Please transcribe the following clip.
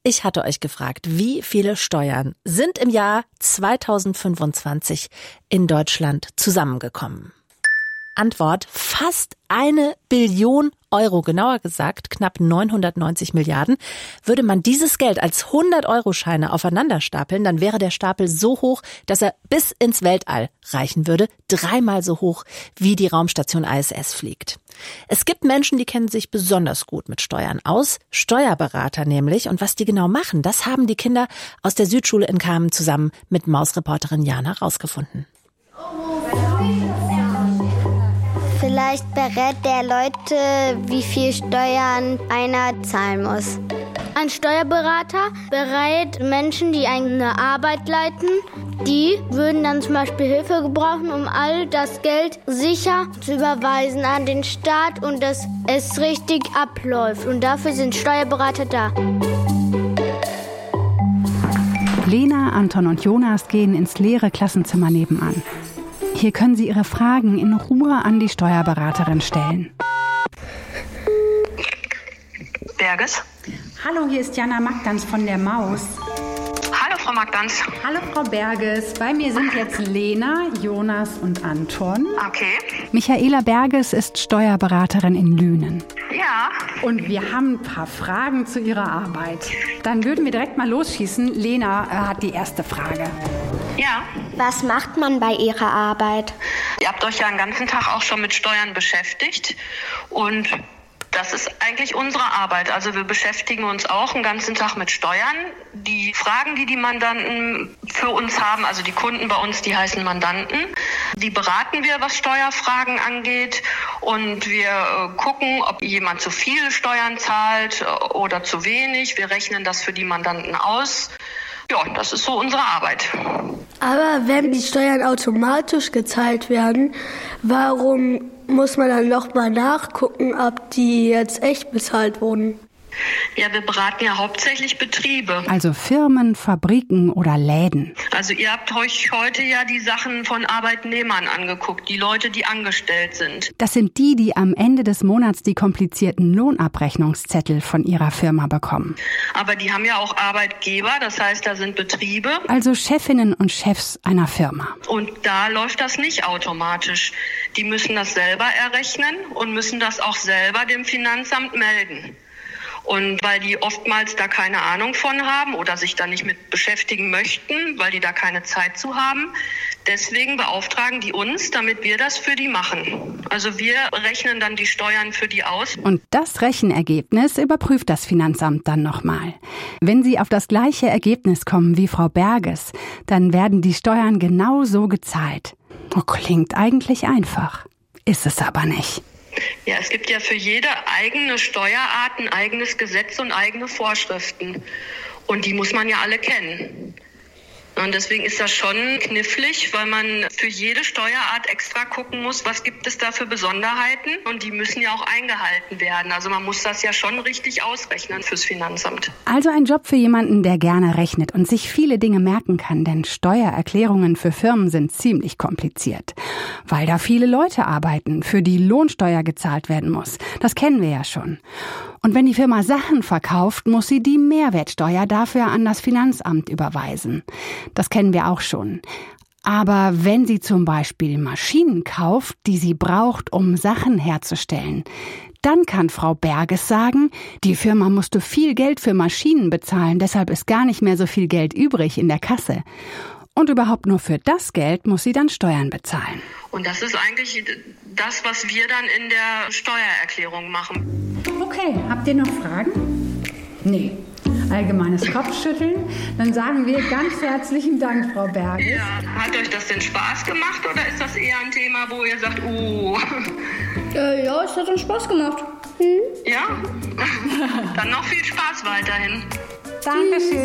Ich hatte euch gefragt, wie viele Steuern sind im Jahr 2025 in Deutschland zusammengekommen? Antwort: fast 1 Billion Euro, genauer gesagt knapp 990 Milliarden. Würde man dieses Geld als 100-Euro-Scheine aufeinander stapeln, dann wäre der Stapel so hoch, dass er bis ins Weltall reichen würde. 3-mal so hoch, wie die Raumstation ISS fliegt. Es gibt Menschen, die kennen sich besonders gut mit Steuern aus. Steuerberater nämlich. Und was die genau machen, das haben die Kinder aus der Südschule in Kamen zusammen mit Mausreporterin Jana rausgefunden. Vielleicht berät der Leute, wie viel Steuern einer zahlen muss. Ein Steuerberater berät Menschen, die eine Arbeit leiten. Die würden dann zum Beispiel Hilfe gebrauchen, um all das Geld sicher zu überweisen an den Staat und dass es richtig abläuft. Und dafür sind Steuerberater da. Lena, Anton und Jonas gehen ins leere Klassenzimmer nebenan. Hier können sie ihre Fragen in Ruhe an die Steuerberaterin stellen. Berges. Hallo, hier ist Jana Magdans von der Maus. Hallo, Frau Magdans. Hallo, Frau Berges. Bei mir sind jetzt Lena, Jonas und Anton. Okay. Michaela Berges ist Steuerberaterin in Lünen. Ja. Und wir haben ein paar Fragen zu ihrer Arbeit. Dann würden wir direkt mal losschießen. Lena hat die erste Frage. Ja. Was macht man bei Ihrer Arbeit? Ihr habt euch ja den ganzen Tag auch schon mit Steuern beschäftigt und das ist eigentlich unsere Arbeit. Also wir beschäftigen uns auch den ganzen Tag mit Steuern. Die Fragen, die Mandanten für uns haben, also die Kunden bei uns, die heißen Mandanten, die beraten wir, was Steuerfragen angeht. Und wir gucken, ob jemand zu viel Steuern zahlt oder zu wenig. Wir rechnen das für die Mandanten aus. Ja, das ist so unsere Arbeit. Aber wenn die Steuern automatisch gezahlt werden, warum muss man dann nochmal nachgucken, ob die jetzt echt bezahlt wurden? Ja, wir beraten ja hauptsächlich Betriebe. Also Firmen, Fabriken oder Läden. Also ihr habt euch heute ja die Sachen von Arbeitnehmern angeguckt, die Leute, die angestellt sind. Das sind die, die am Ende des Monats die komplizierten Lohnabrechnungszettel von ihrer Firma bekommen. Aber die haben ja auch Arbeitgeber, das heißt, da sind Betriebe. Also Chefinnen und Chefs einer Firma. Und da läuft das nicht automatisch. Die müssen das selber errechnen und müssen das auch selber dem Finanzamt melden. Und weil die oftmals da keine Ahnung von haben oder sich da nicht mit beschäftigen möchten, weil die da keine Zeit zu haben, deswegen beauftragen die uns, damit wir das für die machen. Also wir rechnen dann die Steuern für die aus. Und das Rechenergebnis überprüft das Finanzamt dann nochmal. Wenn Sie auf das gleiche Ergebnis kommen wie Frau Berges, dann werden die Steuern genau so gezahlt. Oh, klingt eigentlich einfach. Ist es aber nicht. Ja, es gibt ja für jede eigene Steuerart ein eigenes Gesetz und eigene Vorschriften. Und die muss man ja alle kennen. Und deswegen ist das schon knifflig, weil man für jede Steuerart extra gucken muss, was gibt es da für Besonderheiten. Und die müssen ja auch eingehalten werden. Also man muss das ja schon richtig ausrechnen fürs Finanzamt. Also ein Job für jemanden, der gerne rechnet und sich viele Dinge merken kann. Denn Steuererklärungen für Firmen sind ziemlich kompliziert. Weil da viele Leute arbeiten, für die Lohnsteuer gezahlt werden muss. Das kennen wir ja schon. Und wenn die Firma Sachen verkauft, muss sie die Mehrwertsteuer dafür an das Finanzamt überweisen. Das kennen wir auch schon. Aber wenn sie zum Beispiel Maschinen kauft, die sie braucht, um Sachen herzustellen, dann kann Frau Berges sagen, die Firma musste viel Geld für Maschinen bezahlen, deshalb ist gar nicht mehr so viel Geld übrig in der Kasse. Und überhaupt nur für das Geld muss sie dann Steuern bezahlen. Und das ist eigentlich das, was wir dann in der Steuererklärung machen. Okay, habt ihr noch Fragen? Nee. Allgemeines Kopfschütteln. Dann sagen wir ganz herzlichen Dank, Frau Berges. Ja, hat euch das denn Spaß gemacht oder ist das eher ein Thema, wo ihr sagt, oh? Ja, es hat uns Spaß gemacht. Ja? Dann noch viel Spaß weiterhin. Dankeschön.